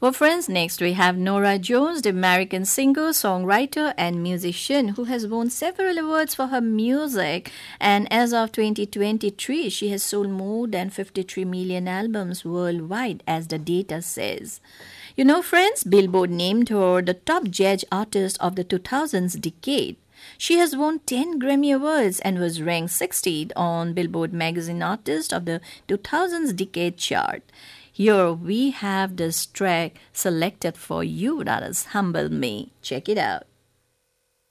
Well, friends, next we have Nora Jones, the American singer, songwriter, and musician who has won several awards for her music. And as of 2023, she has sold more than 53 million albums worldwide, as the data says. You know, friends, Billboard named her the top jazz artist of the 2000s decade. She has won 10 Grammy Awards and was ranked 60th on Billboard Magazine Artist of the 2000s Decade chart. Here we have this track selected for you, that is Humble Me. Check it out.